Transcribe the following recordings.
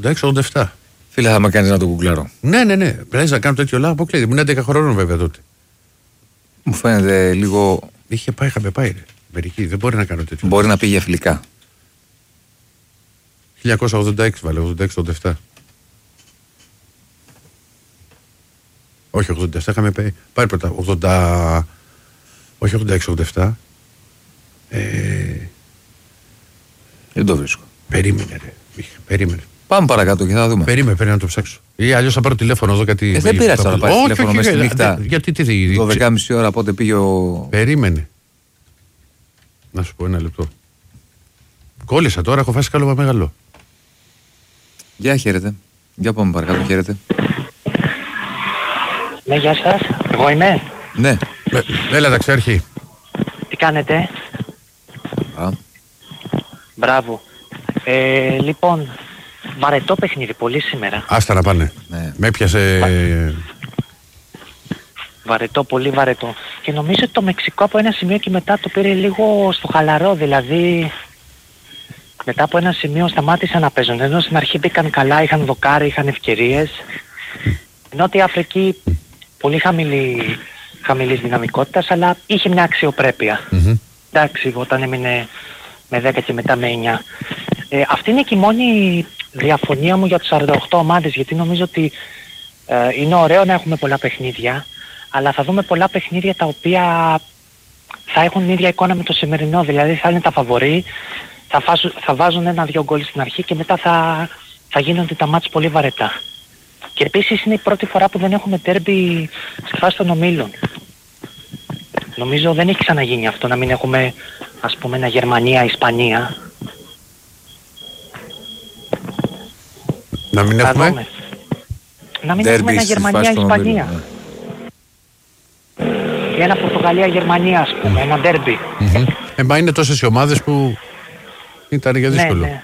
86-87. Φίλε, θα με κάνεις να το κουκλάρω. Ναι. Πρέπει να κάνω τέτοιο λάθο. Αποκλείται. Ήμουν 11 χρόνων βέβαια τότε. Μου φαίνεται λίγο. Είχαμε πάει. Ρε. Μερικοί. Δεν μπορεί να κάνω τέτοιο. Μπορεί να πήγε φιλικά. 1986 βάλε. 86-87. Όχι 87. Είχαμε πάει πρώτα. 80. Όχι 86-87. Δεν το βρίσκω. Περίμενε. Περίμενε. Πάμε παρακάτω και θα δούμε. Περίμενε να το ψάξω. Ή αλλιώς θα πάρω τηλέφωνο εδώ κάτι. Δεν πειράζει να πάρει τηλέφωνο μέσα στη νύχτα. Γιατί τι δει. 12.30 ώρα πότε πήγε ο. Περίμενε. Να σου πω ένα λεπτό. Κόλλησα τώρα, έχω φάσει καλό μεγάλο. Γεια, χαίρετε. Για πάμε παρακάτω, χαίρετε. Ναι, γεια σας. Εγώ είμαι. Ναι. Έλα, ταξιάρχη. Τι κάνετε? Μπράβο. Λοιπόν, βαρετό παιχνίδι πολύ σήμερα. Άστα να πάνε. Ναι. Με έπιασε. Βαρετό, πολύ βαρετό. Και νομίζω ότι το Μεξικό από ένα σημείο και μετά το πήρε λίγο στο χαλαρό. Δηλαδή, μετά από ένα σημείο σταμάτησαν να παίζουν. Ενώ στην αρχή μπήκαν καλά, είχαν δοκάρει, είχαν ευκαιρίες. Νότια Αφρική, πολύ χαμηλής δυναμικότητας, αλλά είχε μια αξιοπρέπεια. Εντάξει, όταν έμεινε με 10 και μετά με 9. Αυτή είναι και η μόνη διαφωνία μου για τους 48 ομάδες, γιατί νομίζω ότι είναι ωραίο να έχουμε πολλά παιχνίδια, αλλά θα δούμε πολλά παιχνίδια τα οποία θα έχουν την ίδια εικόνα με το σημερινό, δηλαδή θα είναι τα φαβορί, θα βάζουν 1-2 γκολ στην αρχή και μετά θα γίνονται τα μάτς πολύ βαρετά. Και επίσης είναι η πρώτη φορά που δεν έχουμε τέρμπι στη φάση των ομίλων. Νομίζω δεν έχει ξαναγίνει αυτό, να μην έχουμε, ας πούμε, ένα Γερμανία-Ισπανία. Να μην έχουμε. Να μην έχουμε ένα Γερμανία-Ισπανία. Ή ένα Πορτογαλία-Γερμανία, ας πούμε, ένα ντέρμπι. Μα είναι τόσες οι ομάδες που ήταν για δύσκολο.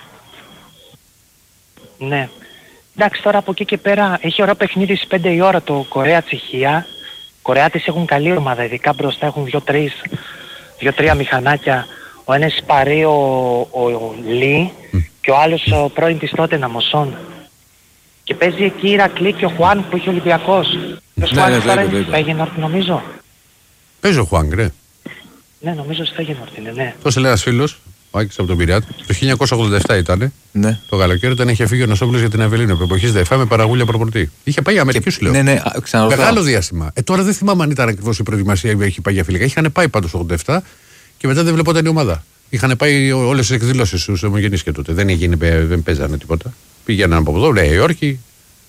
Ναι. Εντάξει, τώρα από εκεί και πέρα έχει ωραίο παιχνίδι στις 5 η ώρα το Κορέα-Τσεχία. Κορεάτες έχουν καλή ομάδα, ειδικά μπροστά έχουν 2-3 μηχανάκια. Ο ένας Ισπαρί, ο Λί και ο άλλος ο πρώην της Τότεναμ, ο Σον. Και παίζει εκεί η Ηρακλή και ο Χουάν που είχε ο Ολυμπιακός. Ναι, Φέγενορτ νομίζω. Παίζει ο Χουάν, ρε. Ναι, νομίζω ότι Φέγενορτ είναι, ναι. Πώς λέει ένας φίλος, ο Άκης από τον Πειραιά, το 1987 ήταν. Ναι. Το καλοκαίρι όταν είχε φύγει ο Νοσόπουλος για την Αβελίνο, που εποχής ΔΕΦΑ με παραγούλια προπορτή. Είχε πάει Αμερική, σου λέω. Ναι, ξαναρωτάω. Μεγάλο διάστημα. Τώρα δεν θυμάμαι αν ήταν ακριβώς η προετοιμασία ή έχει πάει για φιλικά. Είχαν πάει πάντως το 87 και μετά δεν βλεπόταν η ομάδα. Είχαν πάει όλες τις εκδηλώσεις στους ομογενείς και τότε. Δεν παίζανε τίποτα. Πήγαιναν από εδώ, Νέα Υόρκη.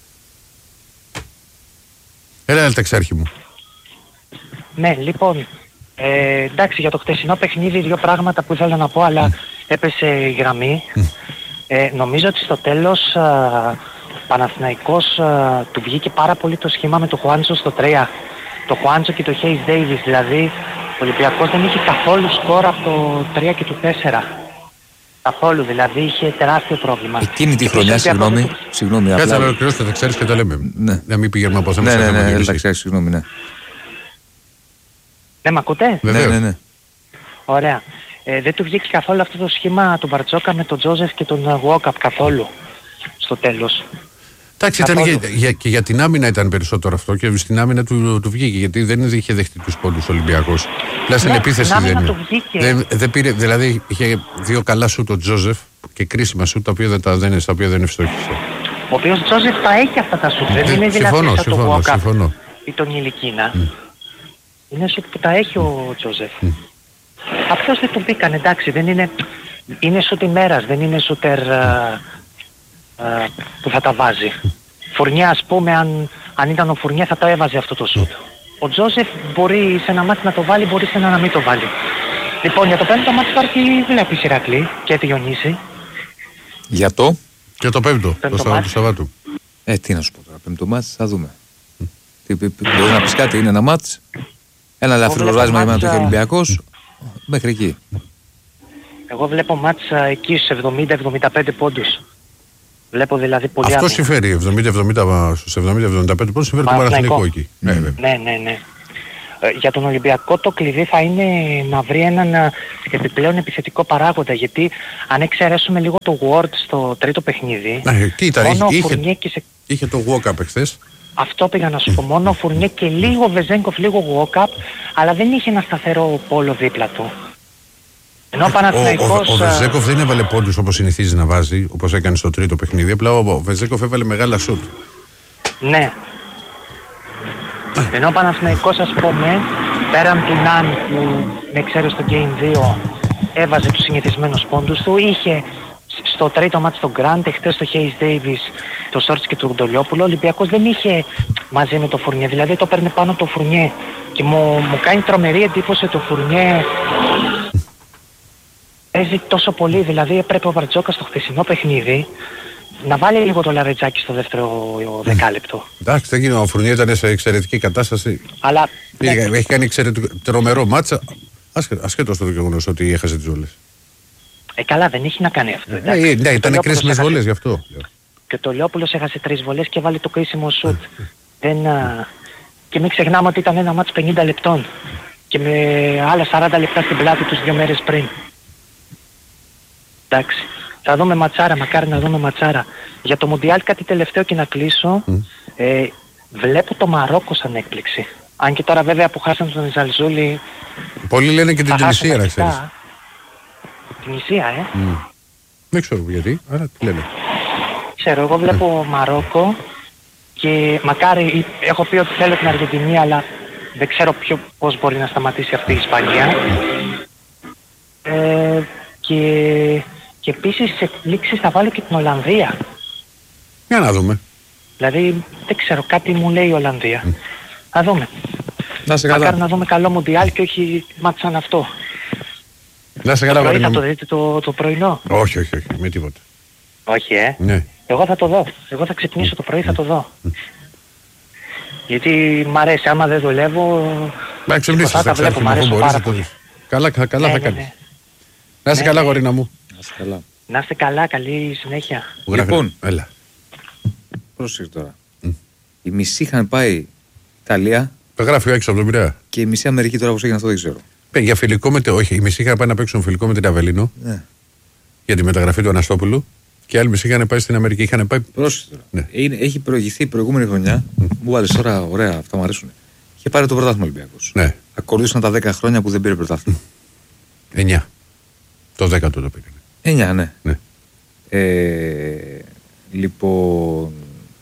Έλα, ταξάρχη μου. Ναι, λοιπόν, εντάξει, για το χτεσινό παιχνίδι δύο πράγματα που ήθελα να πω, αλλά έπεσε η γραμμή. Νομίζω ότι στο τέλος Παναθηναϊκός του βγήκε πάρα πολύ το σχήμα με το Χουάντσο στο 3. Το Χουάντσο και το Χέις Ντέιβις, δηλαδή ο Ολυμπιακός δεν είχε καθόλου σκορ από το 3 και το 4. Καθόλου, δηλαδή είχε τεράστιο πρόβλημα. Εκείνη τη χρονιά, συγγνώμη. Κάτσε να ολοκληρώσετε, θα ξέρεις και τα λέμε. Ναι. Να μην πηγαίνουμε από θέμα. Ναι, θα ξέρεις, συγγνώμη, ναι. Ναι, μ' ακούτε? Ναι. Ωραία. Δεν του βγήκε καθόλου αυτό το σχήμα του Μπαρτζόκα με τον Τζόζεφ και τον Γουόκαπ καθόλου στο τέλος. Εντάξει, ήταν και για την άμυνα ήταν περισσότερο αυτό και στην άμυνα του βγήκε, γιατί δεν είχε δεχτεί τους πόντους ο Ολυμπιακός. Πλά στην επίθεση δεν πήρε, δηλαδή είχε δύο καλά σουτ ο Τζόζεφ και κρίσιμα σουτ τα οποία δεν ευστόχησε. Ο οποίος Τζόζεφ τα έχει αυτά τα σουτ, δεν είναι δηλαδή σαν το Γουόκαπ ή τον Ιλικίνα. Είναι σουτ που τα έχει ο Τζόζεφ. Απλώς δεν τον πήκαν, εντάξει, δεν είναι σουτ ημέρας, δεν είναι σούτερ που θα τα βάζει. Φουρνιά, ας πούμε, αν ήταν ο Φουρνιά θα το έβαζε αυτό το σουτ. Ο Τζόζεφ μπορεί σε ένα μάτι να το βάλει, μπορεί σε ένα να μην το βάλει. Λοιπόν, για το πέμπτο μάτι τώρα τι βλέπεις, Ηρακλή και Διονύση? Για το? Για το πέμπτο του Σαββάτου. Τι να σου πω τώρα, πέμπτο μάτς θα δούμε. Μπορεί να πεις κάτι, είναι ένα μάτς, ένα ελαφρύ ράζμα για να το έχει ο Ολυμπιακός, μέχρι εκεί. Εγώ βλέπω μάτς εκεί στους 70-75 πόντους. Βλέπω δηλαδή πολύ αυτό άμυνα. συμφέρει, 70-75 πόντους συμφέρει το Παναθηναϊκό εκεί. Ναι. Για τον Ολυμπιακό το κλειδί θα είναι να βρει έναν επιπλέον επιθετικό παράγοντα, γιατί αν εξαιρέσουμε λίγο το Ward στο τρίτο παιχνίδι, τι ήταν, μόνο είχε, ο Φουρνιέ και είχε το walk-up εχθές. Αυτό πήγα να σου πω, μόνο ο Φουρνιέ και λίγο Βεζένκοφ, λίγο walk-up, αλλά δεν είχε ένα σταθερό πόλο δίπλα του. Ενώ ο Βεζέκοφ δεν έβαλε πόντους όπως συνηθίζει να βάζει, όπως έκανε στο τρίτο παιχνίδι, απλά ο Βεζέκοφ έβαλε μεγάλα σουτ. Ναι. Ενώ ο Παναθηναϊκός, ας πούμε, πέραν του Ναν που με ξέρει στο Game 2 έβαζε τους συνηθισμένους πόντους του, είχε στο τρίτο μάτς τον Γκραντ, χτες το Hayes Davis, το Σόρτς και τον Ρουντολιόπουλο. Ο Ολυμπιακός δεν είχε μαζί με το Φουρνιέ, δηλαδή το παίρνει πάνω το Φουρνιέ και μου κάνει τρομερή εντύπωση το Φουρνιέ. Παίζει τόσο πολύ, δηλαδή έπρεπε ο Βαρτζόκας στο χθεσινό παιχνίδι να βάλει λίγο το λαρετζάκι στο δεύτερο δεκάλεπτο. Εντάξει, δεν γίνει, ο Φουρνιέ ήταν σε εξαιρετική κατάσταση. Αλλά έχει κάνει τρομερό μάτσα, ασχέτως το γεγονός ότι έχασε τις βολές. Καλά, δεν έχει να κάνει αυτό. Ναι, ήταν κρίσιμες βολές γι' αυτό. Και το Λιόπουλος έχασε 3 βολές και βάλει το κρίσιμο σουτ. Και μην ξεχνάμε ότι ήταν ένα μάτς 50 λεπτών και με άλλα 40 λεπτά στην πλάτη τους 2 μέρες πριν. Εντάξει. Θα δούμε ματσάρα, μακάρι να δούμε ματσάρα. Για το Μουντιάλ κάτι τελευταίο και να κλείσω. Βλέπω το Μαρόκο σαν έκπληξη. Αν και τώρα βέβαια που χάσαν τον Ζαλζούλη... Πολλοί λένε και την Τινησία, να ξέρεις. Την Τινησία, Δεν ξέρω γιατί, αλλά τι λένε. Ξέρω, εγώ βλέπω Μαρόκο και μακάρι, έχω πει ότι θέλω την Αργεντινή, αλλά δεν ξέρω πώς μπορεί να σταματήσει αυτή η Ισπανία. Και επίσης σε εκπλήξεις θα βάλω και την Ολλανδία. Για να δούμε. Δηλαδή δεν ξέρω, κάτι μου λέει η Ολλανδία. Να δούμε. Να σε καλά. Μακάρι να δούμε καλό Μουντιάλ και όχι μάτς σαν αυτό. Να σε καλά, θα το δείτε το πρωινό? Όχι, με τίποτα. Όχι, Ναι. Εγώ θα το δω. Εγώ θα ξυπνήσω το πρωί, θα το δω. Γιατί μ' αρέσει, άμα δεν δουλεύω... Να ξυπνήσεις, θα βλέπω, μ' αρέσει πάρα πολύ. Καλά θα κάνεις. Να είσαι καλά, γορίνα μου. Να είστε καλά, καλή συνέχεια. Λοιπόν, έλα. Πρόσεχε τώρα. Οι μισοί είχαν πάει Ιταλία. Το γράφει ο Άκης από τον Πειραιά. Και η μισή Αμερική τώρα πώς έγινε αυτό δεν ξέρω. Για φιλικό όχι, οι μισοί είχαν πάει να παίξουν φιλικό με την Αβελίνο. Ναι. Για τη μεταγραφή του Αναστόπουλου. Και άλλοι μισοί είχαν πάει στην Αμερική. Πρόσεχε τώρα. Ναι. Έχει προηγηθεί η προηγούμενη χρονιά. Μου βάλεις τώρα, ωραία, αυτά μου αρέσουν. Είχε πάρει το πρωτάθλημα Ολυμπιακός. Ναι. Ακολούθησαν τα 10 χρόνια που δεν πήρε πρωτάθλημα. 9. Το 10ο το πήρε. 9, ναι. Λοιπόν,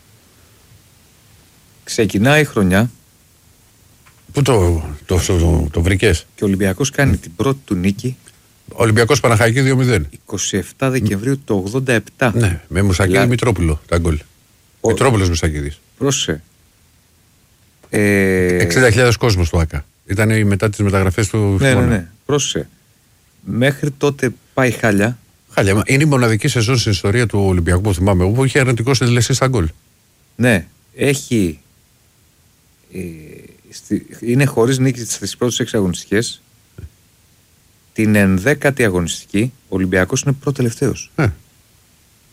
ξεκινάει η χρονιά. Πού το βρήκες? Και ο Ολυμπιακός κάνει την πρώτη του νίκη. Ολυμπιακός Παναχαϊκή 2-0. 27 Δεκεμβρίου του 87. Ναι, με Μουσακίδη Μητρόπουλο τα γκολ. Μητρόπουλος Μουσακίδης. Πρόσεχε. 60.000 κόσμος στο ΆΚΑ. Ήταν μετά τις μεταγραφές του χειμώνα. Ναι. Πρόσεχε. Μέχρι τότε πάει χάλια. Είναι η μοναδική σεζόν στην ιστορία του Ολυμπιακού που θυμάμαι εγώ που είχε αρνητικό συντελεστή στα γκολ. Ναι, έχει. Είναι χωρίς νίκη στις πρώτες 6 αγωνιστικές. Την 11η αγωνιστική ο Ολυμπιακός είναι πρώτο-τελευταίος.